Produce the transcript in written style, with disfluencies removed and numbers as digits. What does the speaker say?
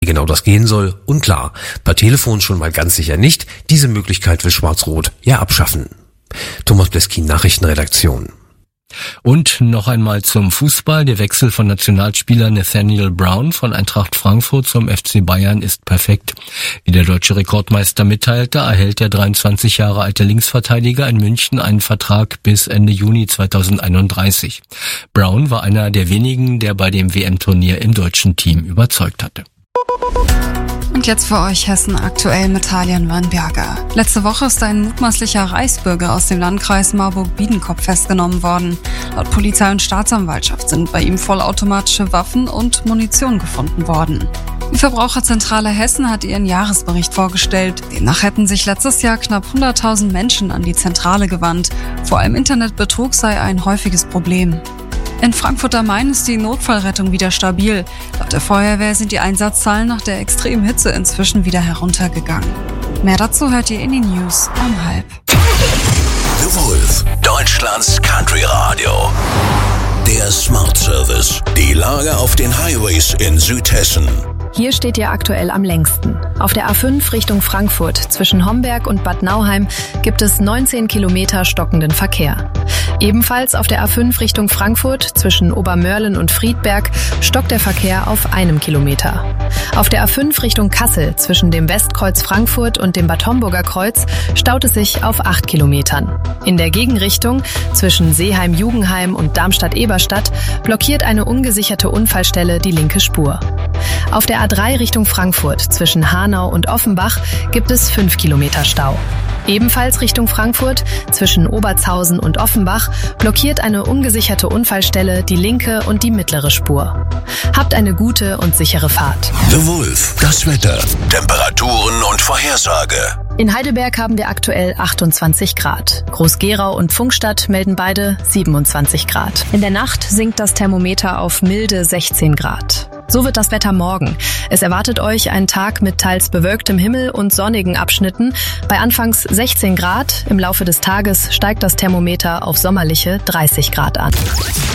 Wie genau das gehen soll, unklar. Per Telefon schon mal ganz sicher nicht. Diese Möglichkeit will Schwarz-Rot ja abschaffen. Thomas Bleskin, Nachrichtenredaktion. Und noch einmal zum Fußball. Der Wechsel von Nationalspieler Nathaniel Brown von Eintracht Frankfurt zum FC Bayern ist perfekt. Wie der deutsche Rekordmeister mitteilte, erhält der 23 Jahre alte Linksverteidiger in München einen Vertrag bis Ende Juni 2031. Brown war einer der wenigen, der bei dem WM-Turnier im deutschen Team überzeugt hatte. Und jetzt für euch Hessen aktuell mit Talian Weinberger. Letzte Woche ist ein mutmaßlicher Reichsbürger aus dem Landkreis Marburg-Biedenkopf festgenommen worden. Laut Polizei und Staatsanwaltschaft sind bei ihm vollautomatische Waffen und Munition gefunden worden. Die Verbraucherzentrale Hessen hat ihren Jahresbericht vorgestellt. Demnach hätten sich letztes Jahr knapp 100.000 Menschen an die Zentrale gewandt. Vor allem Internetbetrug sei ein häufiges Problem. In Frankfurt am Main ist die Notfallrettung wieder stabil. Laut der Feuerwehr sind die Einsatzzahlen nach der extremen Hitze inzwischen wieder heruntergegangen. Mehr dazu hört ihr in den News um 12:30. The Wolf, Deutschlands Country Radio. Der Smart Service. Die Lage auf den Highways in Südhessen. Hier steht ihr aktuell am längsten. Auf der A5 Richtung Frankfurt zwischen Homberg und Bad Nauheim gibt es 19 Kilometer stockenden Verkehr. Ebenfalls auf der A5 Richtung Frankfurt zwischen Obermörlen und Friedberg stockt der Verkehr auf 1 Kilometer. Auf der A5 Richtung Kassel zwischen dem Westkreuz Frankfurt und dem Bad Homburger Kreuz staut es sich auf 8 Kilometern. In der Gegenrichtung zwischen Seeheim-Jugenheim und Darmstadt-Eberstadt blockiert eine ungesicherte Unfallstelle die linke Spur. Auf der A3 Richtung Frankfurt zwischen Hanau und Offenbach gibt es 5 Kilometer Stau. Ebenfalls Richtung Frankfurt zwischen Obertshausen und Offenbach blockiert eine ungesicherte Unfallstelle die linke und die mittlere Spur. Habt eine gute und sichere Fahrt. The Wolf, das Wetter, Temperaturen und Vorhersage. In Heidelberg haben wir aktuell 28 Grad. Groß-Gerau und Pfungstadt melden beide 27 Grad. In der Nacht sinkt das Thermometer auf milde 16 Grad. So wird das Wetter morgen. Es erwartet euch ein Tag mit teils bewölktem Himmel und sonnigen Abschnitten. Bei anfangs 16 Grad, im Laufe des Tages steigt das Thermometer auf sommerliche 30 Grad an.